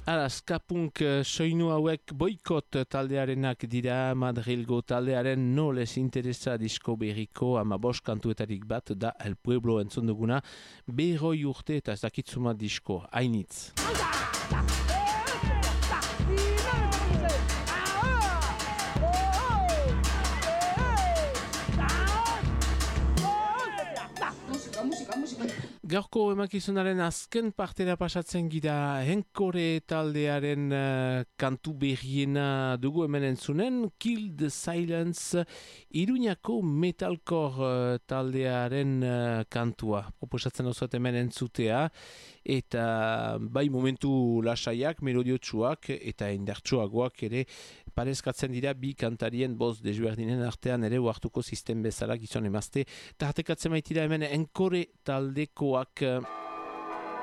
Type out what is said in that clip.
Ara, skapunk soinu hauek boikot taldearenak dira. Madrilgo taldearen no les interesa disko berriko 15 kantuetarik bat da El Pueblo entzun duguna. 100 urte eta ez dakitzuma disko, hainitz. Gaurko emakizunaren azken partera pasatzen gira. Henkore taldearen kantu berriena dugu hemen entzunen. Kill the Silence, Iruñako metalcore taldearen kantua proposatzen osoet hemen entzutea, eta bai momentu lasaiak, melodiotsuak eta indartsuagoak ere parezkatzen dira bi kantarien boz desberdinen artean ere uartuko sistem bezala gizon emazte. Tartekatzen baitira hemen Henkore taldekoak.